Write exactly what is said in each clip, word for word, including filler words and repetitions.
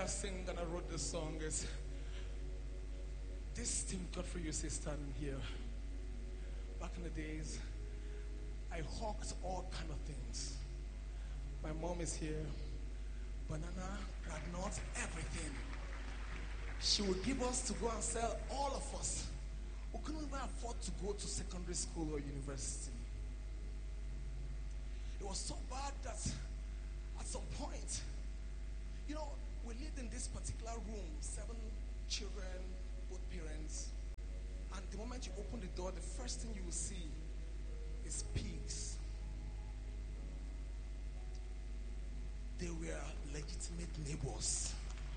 sing and I wrote this song is this Tim Godfrey you see standing here. Back in the days, I hawked all kind of things. My mom is here. Banana, granite, everything. She would give us to go and sell all of us. We couldn't even afford to go to secondary school or university. It was so bad that at some point, you know, we lived in this particular room, seven children, both parents. And the moment you open the door, the first thing you will see is pigs. They were legitimate neighbors.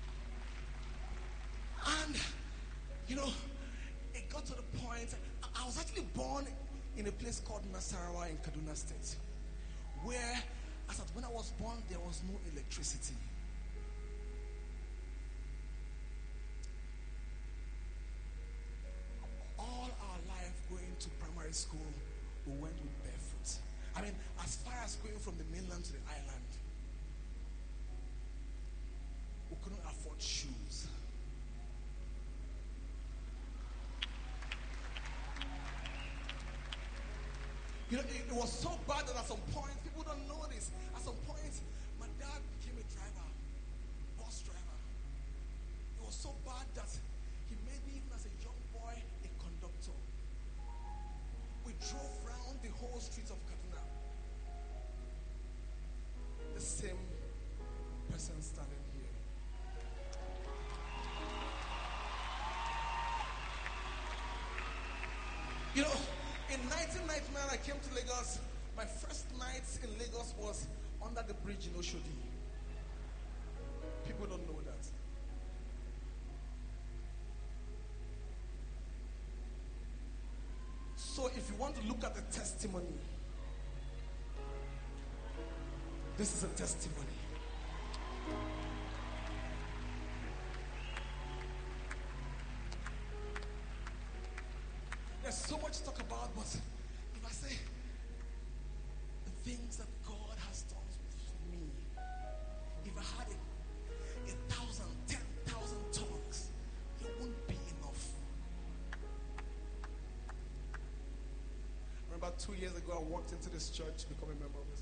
And, you know, it got to the point, I was actually born in a place called Nasarawa in Kaduna State, where, as at when I was born, there was no electricity. All our life going to primary school, we went with barefoot. I mean, as far as going from the mainland to the island, we couldn't afford shoes. You know, it, it was so bad that at some point, people don't know this. At some point, my dad became a driver, bus driver. It was so bad that he made me, even as a young boy, a conductor. We drove around the whole streets of Kaduna. The same person standing here. You know, in nineteen ninety-nine, I came to Lagos. My first night in Lagos was under the bridge in Oshodi. People don't know that. So if you want to look at the testimony, this is a testimony. There's so much to talk about, but if I say the things that God has done for me, if I had a, a thousand, ten thousand tongues, it wouldn't be enough. Remember two years ago, I walked into this church to become a member of this